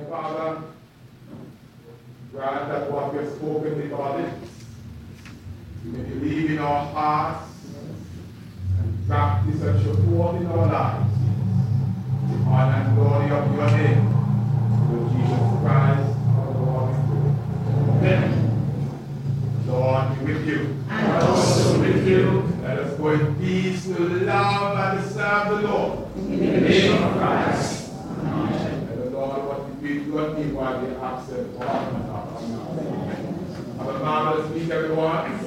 Father, grant that what we have spoken with our lips, we may believe in our hearts and practice and show forth in our lives the honor and glory of your name, through Jesus Christ, our Lord and Lord. Amen. Lord be with you. And also with you. Let us go in peace to love and to serve the Lord. In the name of Christ. Amen. And the Lord, what we do good while we absent. Have a marvelous week, everyone.